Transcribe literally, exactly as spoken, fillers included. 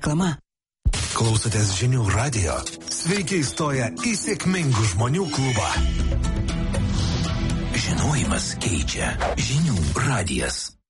reklama. Klausotės žinių radijo. Sveiki įstoję į sėkmingų žmonių klubą. Žinojimas keičia. Žinių radijas.